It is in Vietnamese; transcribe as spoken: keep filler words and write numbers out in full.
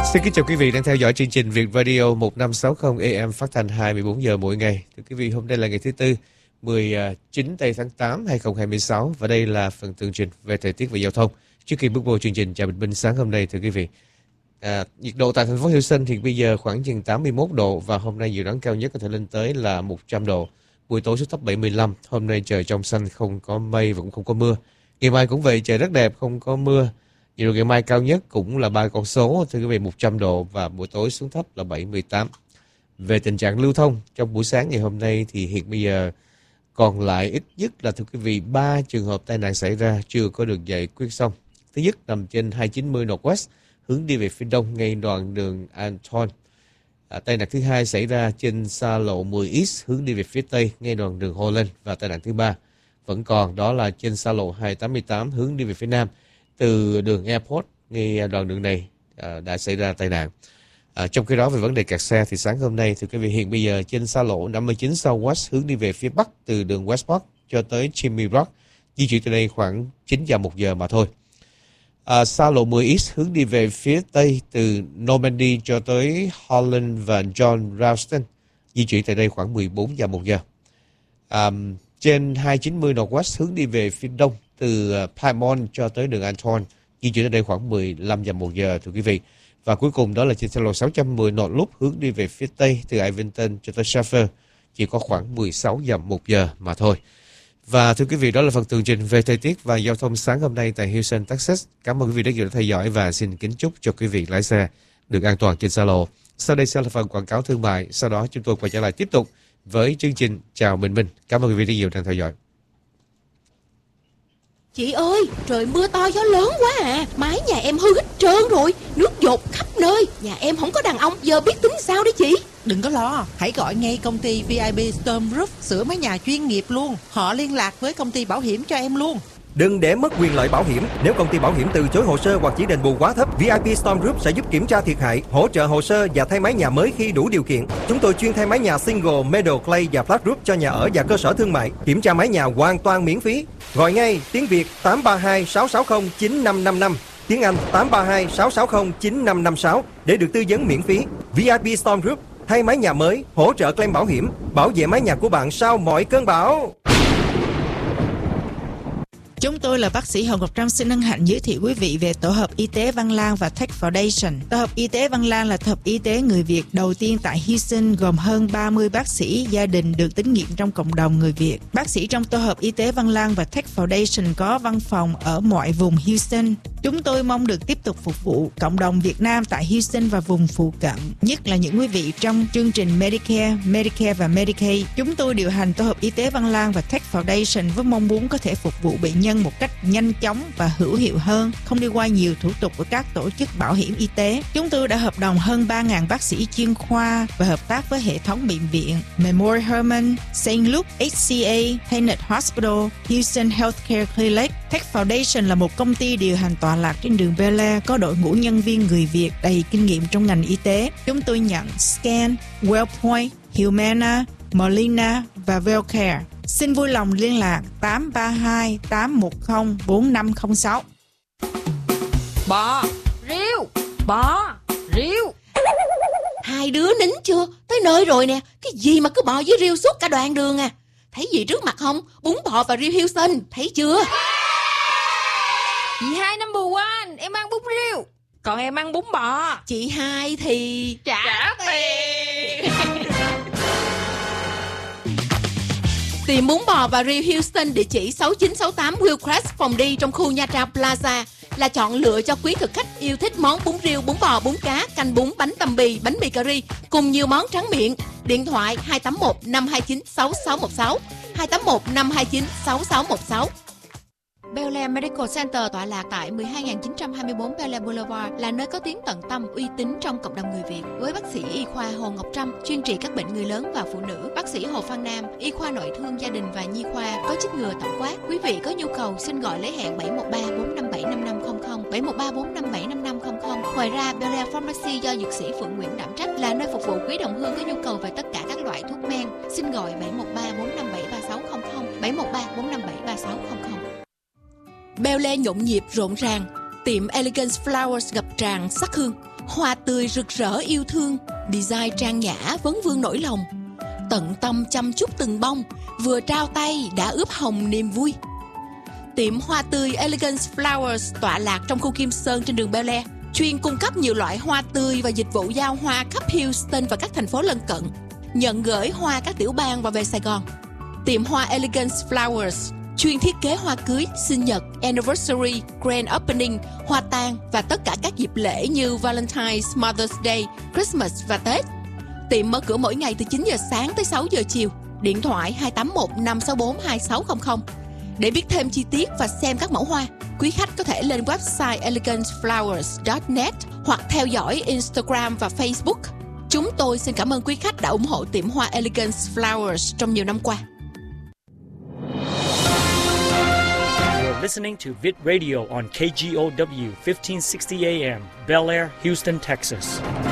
Xin kính chào quý vị đang theo dõi chương trình Việt Radio một năm sáu không A M phát thanh hai mươi bốn giờ mỗi ngày. Thưa quý vị, hôm nay là ngày thứ Tư, mười chín tây tháng tám hai không hai sáu và đây là phần tường trình về thời tiết và giao thông. Trước khi bước vào chương trình chào bình minh sáng hôm nay, thưa quý vị, à, nhiệt độ tại thành phố Houston thì bây giờ khoảng chừng tám mươi mốt độ và hôm nay dự đoán cao nhất có thể lên tới là một trăm độ. Buổi tối xuống thấp bảy mươi lăm. Hôm nay trời trong xanh, không có mây và cũng không có mưa. Ngày mai cũng vậy, trời rất đẹp, không có mưa. Nhiệt độ ngày mai cao nhất cũng là ba con số, thưa quý vị, một trăm độ và buổi tối xuống thấp là bảy mươi tám. Về tình trạng lưu thông trong buổi sáng ngày hôm nay thì hiện bây giờ còn lại ít nhất là, thưa quý vị, ba trường hợp tai nạn xảy ra chưa có được giải quyết xong. Thứ nhất nằm trên hai chín mươi Northwest hướng đi về phía đông ngay đoạn đường Anton. À, tai nạn thứ hai xảy ra trên xa lộ mười East hướng đi về phía tây ngay đoạn đường Holland, và tai nạn thứ ba vẫn còn, đó là trên xa lộ hai tám tám hướng đi về phía nam từ đường Airport. Ngay đoạn đường này à, đã xảy ra tai nạn. À, trong khi đó về vấn đề kẹt xe thì sáng hôm nay thì quý vị, hiện bây giờ trên xa lộ năm mươi chín Southwest hướng đi về phía bắc từ đường West Park cho tới Chimney Rock, di chuyển từ đây khoảng chín giờ một giờ mà thôi. À, xa lộ mười East hướng đi về phía tây từ Normandy cho tới Holland và John Ralston, di chuyển tại đây khoảng mười bốn giờ một giờ. À, trên hai chín mươi Northwest hướng đi về phía đông từ Piedmont cho tới đường Anton, di chuyển ở đây khoảng mười lăm giờ một giờ, thưa quý vị. Và cuối cùng đó là trên xa lộ sáu trăm mười North Loop hướng đi về phía tây từ Ivanton cho tới Shaffer, chỉ có khoảng mười sáu giờ một giờ mà thôi. Và thưa quý vị, đó là phần tường trình về thời tiết và giao thông sáng hôm nay tại Houston, Texas. Cảm ơn quý vị đã theo dõi và xin kính chúc cho quý vị lái xe được an toàn trên xa lộ. Sau đây sẽ là phần quảng cáo thương mại, sau đó chúng tôi quay trở lại tiếp tục với chương trình Chào Bình Minh. Cảm ơn quý vị đã nhiều đang theo dõi. Chị ơi, trời mưa to gió lớn quá à, mái nhà em hư hết trơn rồi, nước dột khắp nơi. Nhà em không có đàn ông, giờ biết tính sao đấy chị? Đừng có lo, hãy gọi ngay công ty vê i pê Storm Roof sửa mái nhà chuyên nghiệp luôn. Họ liên lạc với công ty bảo hiểm cho em luôn. Đừng để mất quyền lợi bảo hiểm. Nếu công ty bảo hiểm từ chối hồ sơ hoặc chỉ đền bù quá thấp, vê i pê Storm Roof sẽ giúp kiểm tra thiệt hại, hỗ trợ hồ sơ và thay mái nhà mới khi đủ điều kiện. Chúng tôi chuyên thay mái nhà single, metal, clay và flat roof cho nhà ở và cơ sở thương mại. Kiểm tra mái nhà hoàn toàn miễn phí. Gọi ngay tiếng Việt tám ba hai sáu sáu không chín năm năm năm, tiếng Anh tám ba hai sáu sáu không chín năm năm sáu để được tư vấn miễn phí. vê i pê Storm Roof, thay mái nhà mới, hỗ trợ claim bảo hiểm, bảo vệ mái nhà của bạn sau mọi cơn bão. Chúng tôi là bác sĩ Hồ Ngọc Trâm xin hân hạnh giới thiệu quý vị về tổ hợp y tế Văn Lang và Tech Foundation. Tổ hợp y tế Văn Lang là tổ hợp y tế người Việt đầu tiên tại Houston, gồm hơn ba mươi bác sĩ gia đình được tín nhiệm trong cộng đồng người Việt. Bác sĩ trong tổ hợp y tế Văn Lang và Tech Foundation có văn phòng ở mọi vùng Houston. Chúng tôi mong được tiếp tục phục vụ cộng đồng Việt Nam tại Houston và vùng phụ cận, nhất là những quý vị trong chương trình Medicare, Medicare và Medicaid. Chúng tôi điều hành tổ hợp y tế Văn Lang và Tech Foundation với mong muốn có thể phục vụ bệnh nhân một cách nhanh chóng và hữu hiệu hơn, không đi qua nhiều thủ tục của các tổ chức bảo hiểm y tế. Chúng tôi đã hợp đồng hơn ba nghìn bác sĩ chuyên khoa và hợp tác với hệ thống bệnh viện Memorial Hermann, Saint Luke, hát xê a, Tenet Hospital, Houston Healthcare Clinic. Tech Foundation là một công ty điều hành tọa lạc trên đường Bel Air, có đội ngũ nhân viên người Việt đầy kinh nghiệm trong ngành y tế. Chúng tôi nhận Scan, Wellpoint, Humana, Molina và Wellcare. Xin vui lòng liên lạc tám ba hai tám một không bốn năm không sáu. Bò, riêu, bò, riêu. Hai đứa nín chưa? Tới nơi rồi nè. Cái gì mà cứ bò với riêu suốt cả đoạn đường à? Thấy gì trước mặt không? Bún bò và riêu Houston, thấy chưa? Chị hai number one, em ăn bún riêu, còn em ăn bún bò. Chị hai thì trả, trả tiền. Tìm bún bò và riêu Houston, địa chỉ sáu chín sáu tám Hillcrest phòng đi trong khu Nha Trang Plaza là chọn lựa cho quý thực khách yêu thích món bún riêu, bún bò, bún cá, canh bún, bánh tằm bì, bánh mì cà ri cùng nhiều món tráng miệng. Điện thoại hai tám một năm hai chín sáu sáu một sáu, hai tám một năm hai chín sáu sáu một sáu. Bel Air Medical Center tọa lạc tại mười hai nghìn chín trăm hai mươi tư Bel Air Boulevard là nơi có tiếng tận tâm, uy tín trong cộng đồng người Việt. Với bác sĩ y khoa Hồ Ngọc Trâm chuyên trị các bệnh người lớn và phụ nữ, bác sĩ Hồ Phan Nam y khoa nội thương gia đình và nhi khoa có chích ngừa tổng quát. Quý vị có nhu cầu xin gọi lấy hẹn bảy một ba bốn năm bảy năm năm không không, bảy một ba bốn năm bảy năm năm không không. Ngoài ra, Bel Air Pharmacy do dược sĩ Phượng Nguyễn đảm trách là nơi phục vụ quý đồng hương có nhu cầu về tất cả các loại thuốc men. Xin gọi bảy một ba bốn năm bảy ba sáu không không, bảy một ba bốn năm bảy ba sáu không không. Bel Air nhộn nhịp rộn ràng, tiệm Elegance Flowers ngập tràn sắc hương. Hoa tươi rực rỡ yêu thương, design trang nhã vấn vương nỗi lòng. Tận tâm chăm chút từng bông, vừa trao tay đã ướp hồng niềm vui. Tiệm hoa tươi Elegance Flowers tọa lạc trong khu Kim Sơn trên đường Bel Air, chuyên cung cấp nhiều loại hoa tươi và dịch vụ giao hoa khắp Houston và các thành phố lân cận. Nhận gửi hoa các tiểu bang và về Sài Gòn. Tiệm hoa Elegance Flowers chuyên thiết kế hoa cưới, sinh nhật, anniversary, grand opening, hoa tang và tất cả các dịp lễ như Valentine's, Mother's Day, Christmas và Tết. Tiệm mở cửa mỗi ngày từ chín giờ sáng tới sáu giờ chiều. Điện thoại hai tám một năm sáu bốn hai sáu không không. Để biết thêm chi tiết và xem các mẫu hoa, quý khách có thể lên website elegance flowers chấm net hoặc theo dõi Instagram và Facebook. Chúng tôi xin cảm ơn quý khách đã ủng hộ tiệm hoa Elegance Flowers trong nhiều năm qua. You're listening to Vit Radio on K G O W fifteen sixty A M, Bel Air, Houston, Texas.